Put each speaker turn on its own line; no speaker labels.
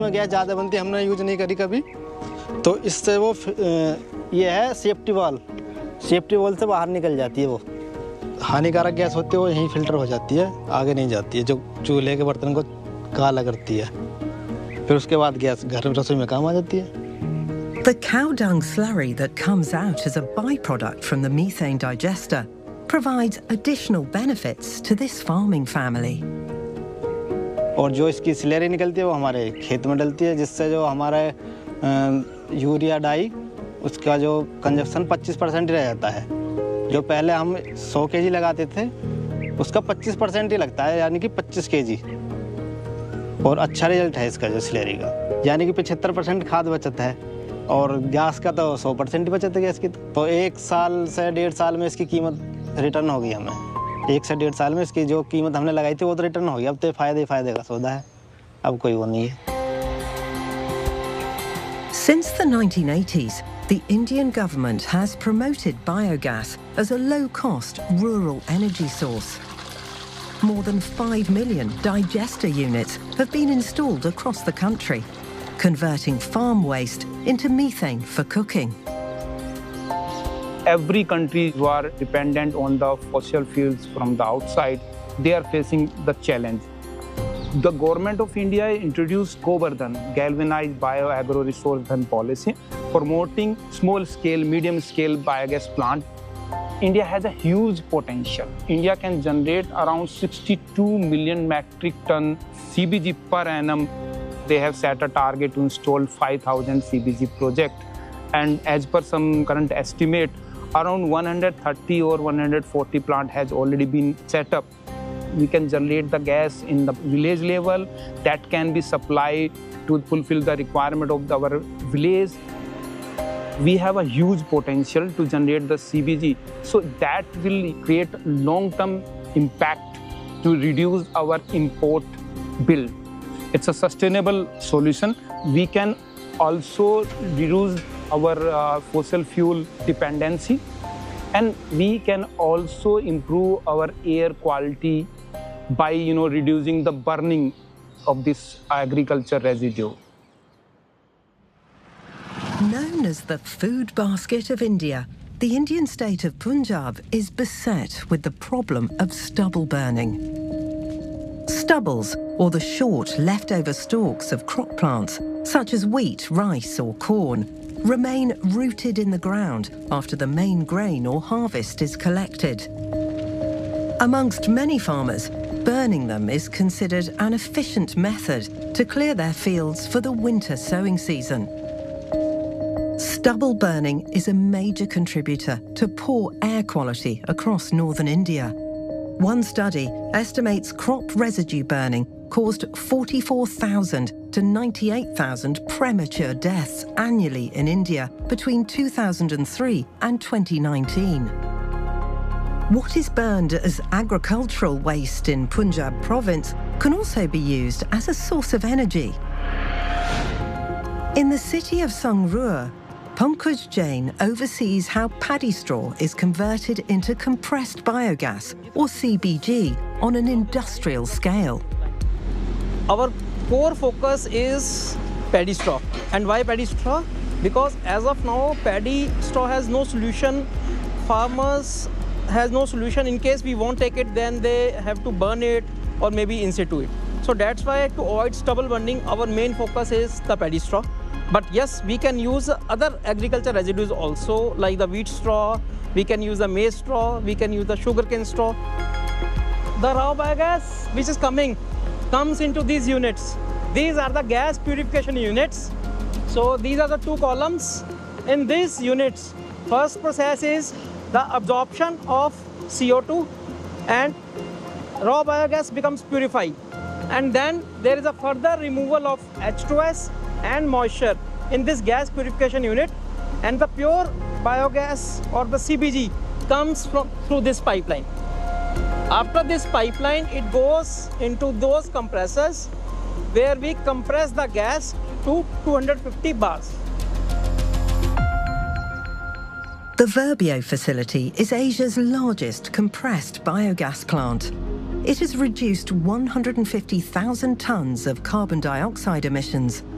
Gas ज़्यादा बनती है, हमने यूज़ नहीं करी कभी, तो इससे वो ये है सेफ्टी वॉल से बाहर निकल जाती है। वो हानिकारक गैस होती है, वो यहीं फिल्टर हो जाती है, आगे नहीं जाती है, जो चूल्हे के बर्तन को काला करती है। फिर उसके बाद गैस घर में रसोई में काम आ जाती है।
The cow dung slurry that comes out as a byproduct from the methane digester provides additional benefits to this farming family.
और जो इसकी स्लरी निकलती है वो हमारे खेत में डलती है, जिससे जो हमारा यूरिया डाई उसका जो कंजप्शन 25% ही रह जाता है। जो पहले हम 100 kg लगाते थे उसका 25% ही लगता है, यानी कि 25 kg। और अच्छा रिजल्ट है इसका जो स्लरी का, यानी कि 75% खाद बचत है। और गैस का तो 100% ही बचत है गैस की। तो 1 साल से 1.5 साल में इसकी कीमत रिटर्न होगी हमें। 1 से 1.5 साल में इसकी जो कीमत हमने लगाई थी वो तो रिटर्न होगी। अब तो फायदे का सौदा है, अब कोई वो नहीं है।
Since the 1980s, the Indian government has promoted biogas as a low-cost rural energy source. More than 5 million digester units have been installed across the country, converting farm waste into methane for cooking.
Every country who are dependent on the fossil fuels from the outside, they are facing the challenge. The government of India introduced Govardhan, galvanized bio-agro resource dhan policy, promoting small-scale, medium-scale biogas plant. India has a huge potential. India can generate around 62 million metric ton CBG per annum. They have set a target to install 5,000 CBG project. And as per some current estimate, around 130 or 140 plant has already been set up. We can generate the gas in the village level that can be supplied to fulfill the requirement of our village. We have a huge potential to generate the CBG, so that will create long-term impact to reduce our import bill. It's a sustainable solution. We can also reduce our fossil fuel dependency, and we can also improve our air quality by reducing the burning of this agriculture residue.
Known as the food basket of India, the Indian state of Punjab is beset with the problem of stubble burning. Stubbles, or the short leftover stalks of crop plants, such as wheat, rice or corn, remain rooted in the ground after the main grain or harvest is collected. Amongst many farmers, burning them is considered an efficient method to clear their fields for the winter sowing season. Stubble burning is a major contributor to poor air quality across northern India. One study estimates crop residue burning caused 44,000 to 98,000 premature deaths annually in India between 2003 and 2019. What is burned as agricultural waste in Punjab province can also be used as a source of energy. In the city of Sangrur, Pankaj Jain oversees how paddy straw is converted into compressed biogas, or CBG, on an industrial scale.
Our core focus is paddy straw. And why paddy straw? Because as of now, paddy straw has no solution. Farmers has no solution. In case we won't take it, then they have to burn it or maybe in situ it. So that's why, to avoid stubble burning, our main focus is the paddy straw. But yes, we can use other agriculture residues also, like the wheat straw, we can use the maize straw, we can use the sugarcane straw. The raw biogas which is comes into these units. These are the gas purification units. So these are the 2 columns. In these units, first process is the absorption of CO2 and raw biogas becomes purified. And then there is a further removal of H2S and moisture in this gas purification unit, and the pure biogas or the CBG comes through this pipeline. After this pipeline, it goes into those compressors where we compress the gas to 250 bars.
The Verbio facility is Asia's largest compressed biogas plant. It has reduced 150,000 tonnes of carbon dioxide emissions